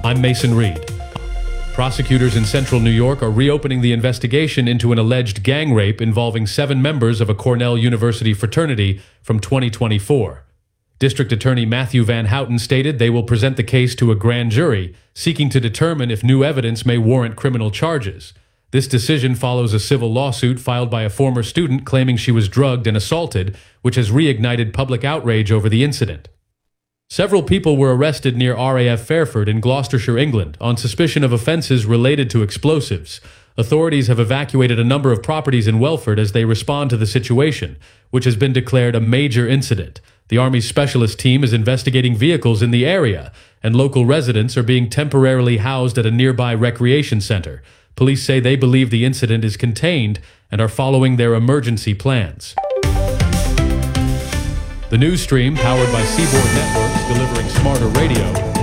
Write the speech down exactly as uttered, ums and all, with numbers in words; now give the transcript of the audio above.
I'm Mason Reed. Prosecutors in central New York are reopening the investigation into an alleged gang rape involving seven members of a Cornell University fraternity from twenty twenty-four. District Attorney Matthew Van Houten stated they will present the case to a grand jury, seeking to determine if new evidence may warrant criminal charges. This decision follows a civil lawsuit filed by a former student claiming she was drugged and assaulted, which has reignited public outrage over the incident. Several people were arrested near R A F Fairford in Gloucestershire, England, on suspicion of offences related to explosives. Authorities have evacuated a number of properties in Welford as they respond to the situation, which has been declared a major incident. The Army's specialist team is investigating vehicles in the area, and local residents are being temporarily housed at a nearby recreation center. Police say they believe the incident is contained and are following their emergency plans. The news stream, powered by Seaboard Networks, delivering smarter radio,